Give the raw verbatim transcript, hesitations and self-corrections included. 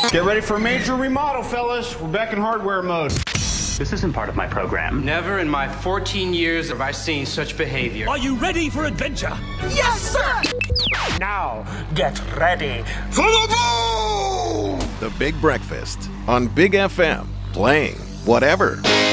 Get ready for a major remodel, fellas. We're back in hardware mode. This isn't part of my program. Never in my fourteen years have I seen such behavior. Are you ready for adventure? Yes, sir! Now, get ready for the boom! The Big Breakfast on Big F M, playing whatever.